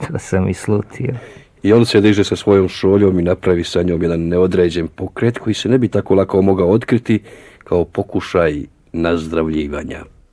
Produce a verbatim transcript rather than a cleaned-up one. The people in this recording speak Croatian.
To sam i slutio. I on se diže sa svojom šoljom i napravi sa njom jedan neodređen pokret koji se ne bi tako lako mogao otkriti kao pokušaj nazdravljivanja.